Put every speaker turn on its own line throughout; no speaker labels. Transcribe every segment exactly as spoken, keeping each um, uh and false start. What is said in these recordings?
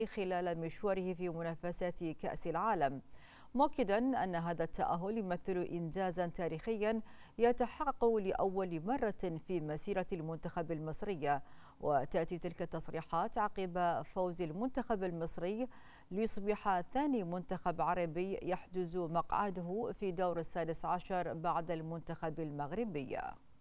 خلال مشواره في منافسات كأس العالم، مؤكدا أن هذا التأهل يمثل إنجازا تاريخيا يتحقق لأول مرة في مسيرة المنتخب المصري. وتأتي تلك التصريحات عقب فوز المنتخب المصري ليصبح ثاني منتخب عربي يحجز مقعده في دور السادس عشر بعد المنتخب المغربي.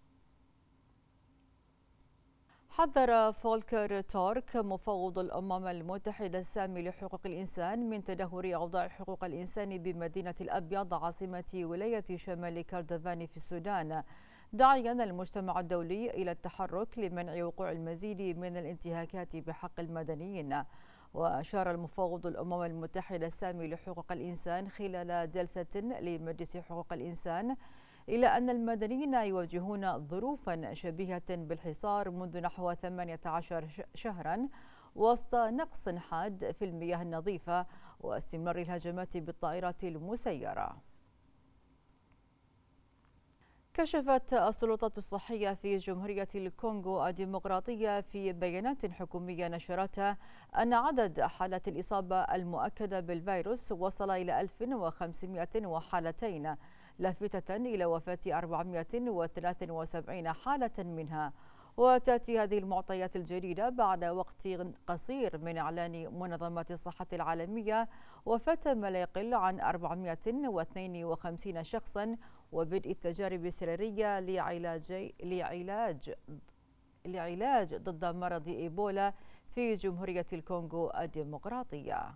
حذر فولكر تورك مفوض الأمم المتحدة السامي لحقوق الإنسان من تدهور أوضاع حقوق الإنسان بمدينة الأبيض عاصمة ولاية شمال كردفان في السودان، داعيا المجتمع الدولي إلى التحرك لمنع وقوع المزيد من الانتهاكات بحق المدنيين. وأشار المفوض الأمم المتحدة السامي لحقوق الإنسان خلال جلسة لمجلس حقوق الإنسان إلى أن المدنيين يواجهون ظروفا شبيهة بالحصار منذ نحو ثمانية عشر شهرا وسط نقص حاد في المياه النظيفة واستمرار الهجمات بالطائرات المسيرة. كشفت السلطات الصحية في جمهورية الكونغو الديمقراطية في بيانات حكومية نشرتها أن عدد حالات الإصابة المؤكدة بالفيروس وصل إلى ألف وخمسمائة حالتين، لافتة إلى وفاة أربعمائة وثلاثة وسبعين حالة منها. وتأتي هذه المعطيات الجديدة بعد وقت قصير من إعلان منظمة الصحة العالمية وفاة ما لا يقل عن أربعمائة واثنين وخمسين شخصا وبدء التجارب السريرية لعلاج لعلاج لعلاج ضد مرض إيبولا في جمهورية الكونغو الديمقراطية.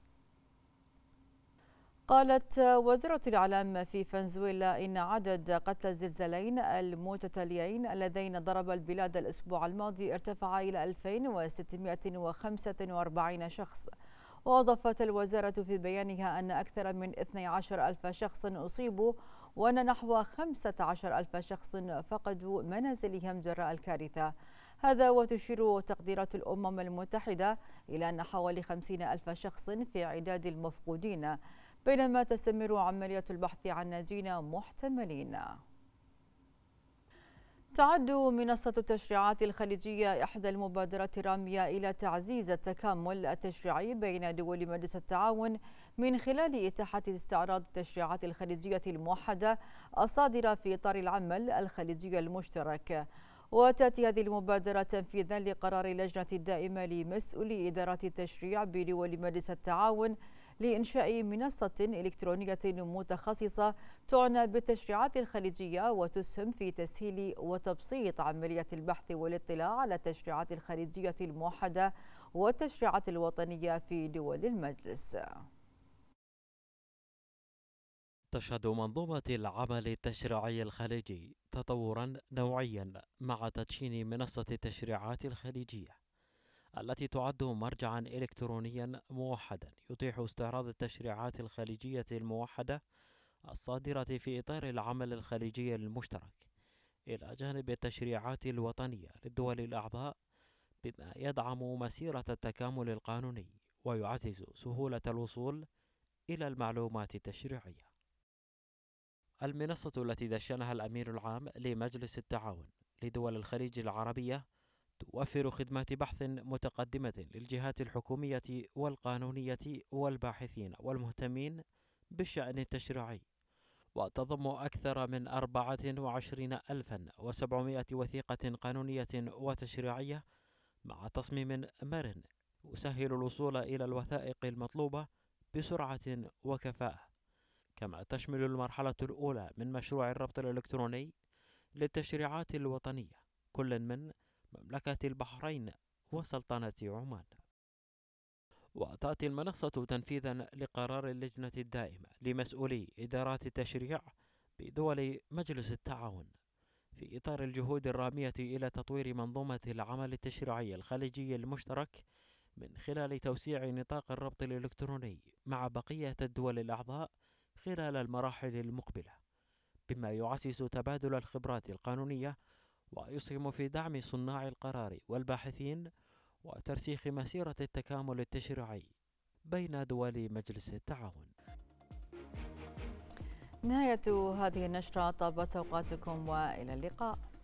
قالت وزارة الإعلام في فنزويلا إن عدد قتلى الزلزالين المتتاليين اللذين ضربا البلاد الأسبوع الماضي ارتفع إلى ألفين وستمائة وخمسة وأربعين شخص. وأضافت الوزارة في بيانها أن أكثر من اثني عشر ألف شخص أصيبوا وأن نحو خمسة عشر ألف شخص فقدوا منازلهم جراء الكارثة. هذا وتشير تقديرات الأمم المتحدة إلى أن حوالي خمسين ألف شخص في عداد المفقودين، بينما تستمر عملية البحث عن ناجين محتملين. تعد منصة التشريعات الخليجية إحدى المبادرات الرامية إلى تعزيز التكامل التشريعي بين دول مجلس التعاون من خلال إتاحة استعراض التشريعات الخليجية الموحدة الصادرة في إطار العمل الخليجي المشترك. وتأتي هذه المبادرة تنفيذا لقرار اللجنة الدائمة لمسؤولي إدارات التشريع بدول مجلس التعاون لإنشاء منصة إلكترونية متخصصة تعنى بالتشريعات الخليجية وتسهم في تسهيل وتبسيط عملية البحث والاطلاع على التشريعات الخليجية الموحدة والتشريعات الوطنية في دول المجلس.
تشهد منظومة العمل التشريعي الخليجي تطورا نوعيا مع تدشين منصة التشريعات الخليجية التي تعد مرجعا إلكترونيا موحدا يتيح استعراض التشريعات الخليجية الموحدة الصادرة في إطار العمل الخليجي المشترك إلى جانب التشريعات الوطنية للدول الأعضاء، بما يدعم مسيرة التكامل القانوني ويعزز سهولة الوصول إلى المعلومات التشريعية. المنصة التي دشنها الأمين العام لمجلس التعاون لدول الخليج العربية توفر خدمات بحث متقدمة للجهات الحكومية والقانونية والباحثين والمهتمين بالشأن التشريعي، وتضم أكثر من أربعة وعشرين ألفا وسبعمائة وثيقة قانونية وتشريعية مع تصميم مرن يسهل الوصول إلى الوثائق المطلوبة بسرعة وكفاءة. كما تشمل المرحلة الأولى من مشروع الربط الإلكتروني للتشريعات الوطنية كل من مملكة البحرين وسلطنة عمان. وتأتي المنصة تنفيذا لقرار اللجنة الدائمة لمسؤولي إدارات التشريع بدول مجلس التعاون في إطار الجهود الرامية إلى تطوير منظومة العمل التشريعي الخليجي المشترك من خلال توسيع نطاق الربط الإلكتروني مع بقية الدول الأعضاء خلال المراحل المقبلة، بما يعزز تبادل الخبرات القانونية ويسهم في دعم صناع القرار والباحثين وترسيخ مسيرة التكامل التشريعي بين دول مجلس التعاون.
نهاية هذه النشرة، طابت أوقاتكم وإلى اللقاء.